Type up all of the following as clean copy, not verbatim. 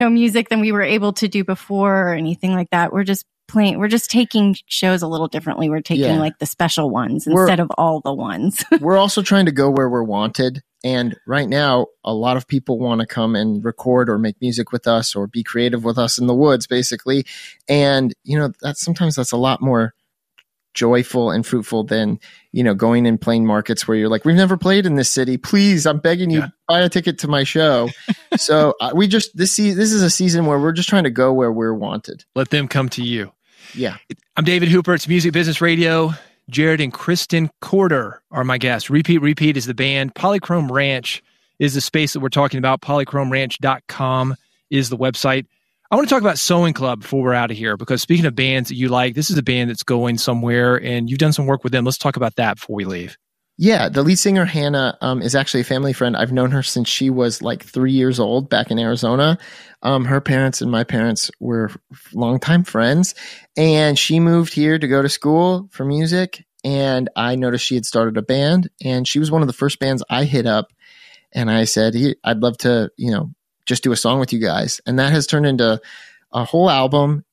music than we were able to do before or anything like that. We're just taking shows a little differently. We're taking like the special ones instead of all the ones. We're also trying to go where we're wanted. And right now, a lot of people want to come and record or make music with us or be creative with us in the woods, basically. And, sometimes that's a lot more joyful and fruitful than, going and playing markets where you're like, we've never played in this city. Please, I'm begging you, buy a ticket to my show. So this is a season where we're just trying to go where we're wanted. Let them come to you. Yeah. I'm David Hooper. It's Music Business Radio. Jared and Kristen Corder are my guests. Repeat is the band. Polychrome Ranch is the space that we're talking about. Polychromeranch.com is the website. I want to talk about Sewing Club before we're out of here, because speaking of bands that you like, this is a band that's going somewhere, and you've done some work with them. Let's talk about that before we leave. Yeah, the lead singer, Hannah, is actually a family friend. I've known her since she was like 3 years old back in Arizona. Her parents and my parents were longtime friends, and she moved here to go to school for music, and I noticed she had started a band, and she was one of the first bands I hit up, and I said, I'd love to, just do a song with you guys. And that has turned into a whole album.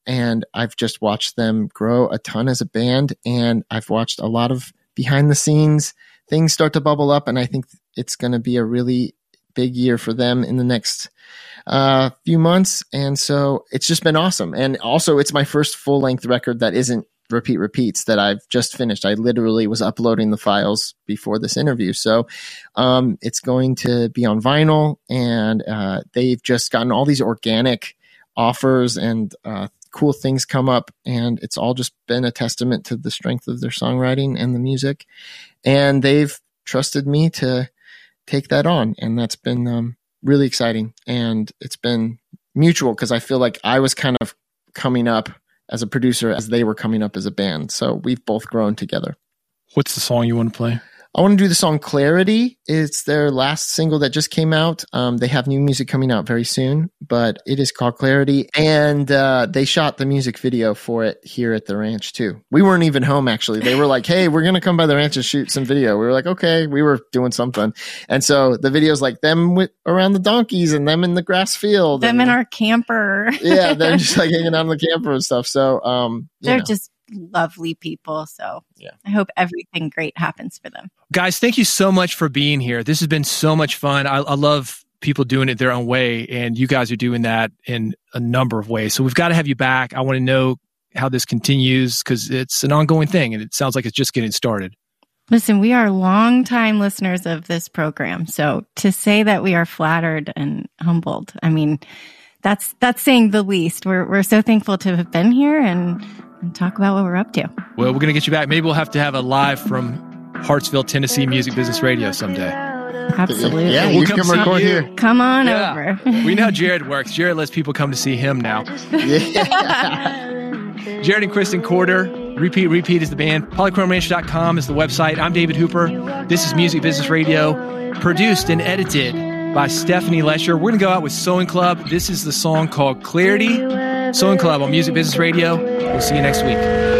I've just watched them grow a ton as a band, and I've watched a lot of behind the scenes things start to bubble up, and I think it's going to be a really big year for them in the next few months. And so it's just been awesome. And also, it's my first full length record that isn't repeats that I've just finished. I literally was uploading the files before this interview. So it's going to be on vinyl, and they've just gotten all these organic offers and cool things come up, and it's all just been a testament to the strength of their songwriting and the music. And they've trusted me to take that on, and that's been really exciting. And it's been mutual, because I feel like I was kind of coming up as a producer as they were coming up as a band. So we've both grown together. What's the song you want to play? I want to do the song Clarity. It's their last single that just came out. They have new music coming out very soon, but it is called Clarity. And they shot the music video for it here at the ranch too. We weren't even home, actually. They were like, hey, we're going to come by the ranch and shoot some video. We were like, okay, we were doing something. And so the video's like them around the donkeys and them in the grass field. Them in our camper. Yeah, they're just like hanging out in the camper and stuff. So they're just lovely people. So I hope everything great happens for them. Guys, thank you so much for being here. This has been so much fun. I love people doing it their own way, and you guys are doing that in a number of ways. So we've got to have you back. I want to know how this continues, because it's an ongoing thing, and it sounds like it's just getting started. Listen, we are longtime listeners of this program. So to say that we are flattered and humbled, I mean, that's saying the least. We're so thankful to have been here and talk about what we're up to. Well, we're going to get you back. Maybe we'll have to have a live from Hartsville, Tennessee Music Business Radio someday. Absolutely. Yeah, we'll come record here. Come on over. We know how Jared works. Jared lets people come to see him now. Jared and Kristen Corder. Repeat is the band. Polychromeranch.com is the website. I'm David Hooper. This is Music Business Radio, produced and edited by Stephanie Lesher. We're going to go out with Sewing Club. This is the song called Clarity. Sewing Club on Music Business Radio. We'll see you next week.